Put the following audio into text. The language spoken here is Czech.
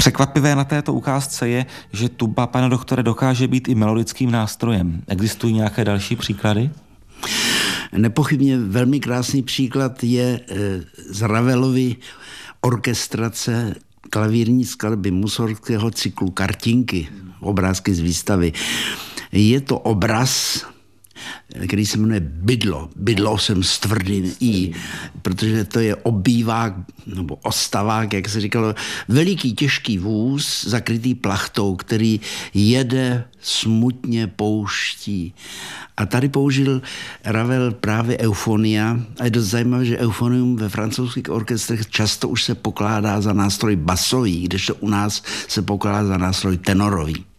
Překvapivé na této ukázce je, že tuba, pane doktore, dokáže být i melodickým nástrojem. Existují nějaké další příklady? Nepochybně velmi krásný příklad je z Ravelovy orkestrace klavírní skladby Mussorgského cyklu Kartinky, obrázky z výstavy. Je to obraz, který se jmenuje Bydlo. Bydlo jsem s tvrdým I, protože to je obývák, nebo ostavák, jak se říkalo, veliký těžký vůz, zakrytý plachtou, který jede smutně pouští. A tady použil Ravel právě eufonia a je dost zajímavé, že eufonium ve francouzských orchestrech často už se pokládá za nástroj basový, kdežto u nás se pokládá za nástroj tenorový.